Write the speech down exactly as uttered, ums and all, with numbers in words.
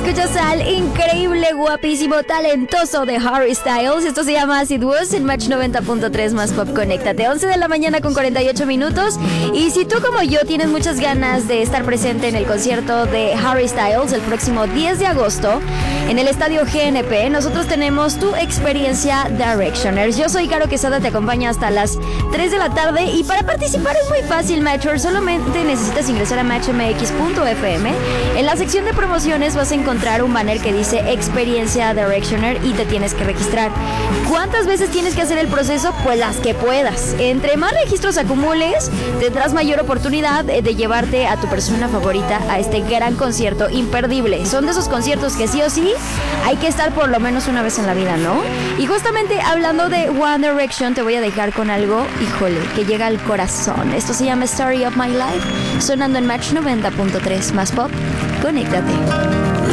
escuchas al increíble, guapísimo, talentoso de Harry Styles. Esto se llama As It Was en Match noventa punto tres Más Pop. Conéctate, once de la mañana con cuarenta y ocho minutos. Y si tú como yo tienes muchas ganas de estar presente en el concierto de Harry Styles el próximo diez de agosto en el estadio G N P, nosotros tenemos tu experiencia Directioners. Yo soy Caro Quesada, te acompaño hasta las tres de la tarde y para participar es muy fácil, Matcher. Solamente necesitas ingresar a match m x punto f m. En la sección de promociones vas a encontrar un banner que dice experiencia Directioner y te tienes que registrar. ¿Cuántas veces tienes que hacer el proceso? Pues las que puedas. Entre más registros acumules, tendrás mayor oportunidad de llevarte a tu persona favorita a este gran concierto imperdible. Son de esos conciertos que sí o sí hay que estar por lo menos una vez en la vida, ¿no? Y justamente hablando de One Direction, te voy a dejar con algo, híjole, que llega al corazón. Esto se llama Story of My Life, sonando en Match noventa punto tres Más Pop. Conéctate.